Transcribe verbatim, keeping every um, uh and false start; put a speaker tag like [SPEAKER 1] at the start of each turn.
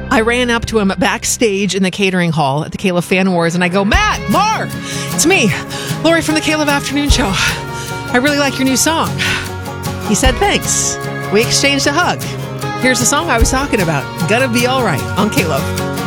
[SPEAKER 1] I ran up to him backstage in the catering hall at the Caleb Fan Awards, and I go, Matt, Mar, it's me, Lori from the Caleb Afternoon Show. I really like your new song. He said, thanks. We exchanged a hug. Here's the song I was talking about, Gonna Be All Right, on Caleb.